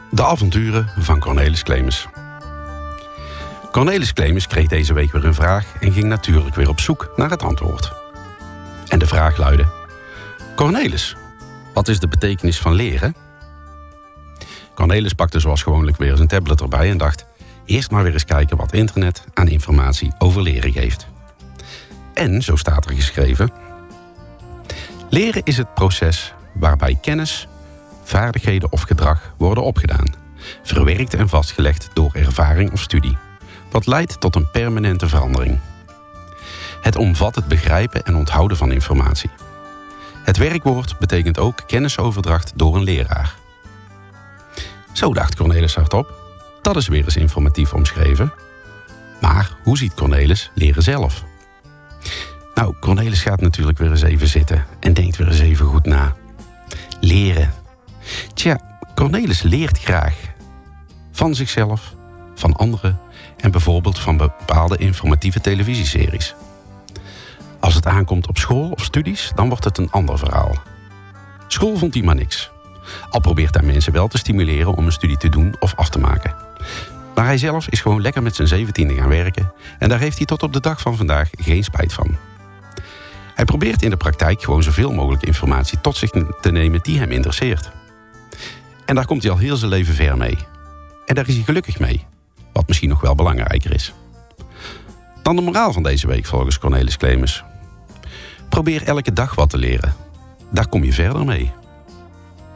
De avonturen van Cornelis Clemens. Cornelis Clemens kreeg deze week weer een vraag en ging natuurlijk weer op zoek naar het antwoord. En de vraag luidde: Cornelis, wat is de betekenis van leren? Cornelis pakte zoals gewoonlijk weer zijn tablet erbij en dacht: eerst maar weer eens kijken wat internet aan informatie over leren geeft. En zo staat er geschreven: leren is het proces waarbij kennis, vaardigheden of gedrag worden opgedaan, verwerkt en vastgelegd door ervaring of studie, wat leidt tot een permanente verandering. Het omvat het begrijpen en onthouden van informatie. Het werkwoord betekent ook kennisoverdracht door een leraar. Zo dacht Cornelis hardop: dat is weer eens informatief omschreven. Maar hoe ziet Cornelis leren zelf? Nou, Cornelis gaat natuurlijk weer eens even zitten en denkt weer eens even goed na. Leren. Tja, Cornelis leert graag. Van zichzelf, van anderen en bijvoorbeeld van bepaalde informatieve televisieseries. Als het aankomt op school of studies, dan wordt het een ander verhaal. School vond hij maar niks. Al probeert hij mensen wel te stimuleren om een studie te doen of af te maken. Maar hij zelf is gewoon lekker met zijn 17e gaan werken en daar heeft hij tot op de dag van vandaag geen spijt van. Hij probeert in de praktijk gewoon zoveel mogelijk informatie tot zich te nemen die hem interesseert. En daar komt hij al heel zijn leven ver mee. En daar is hij gelukkig mee, wat misschien nog wel belangrijker is. Dan de moraal van deze week volgens Cornelis Clemens. Probeer elke dag wat te leren. Daar kom je verder mee.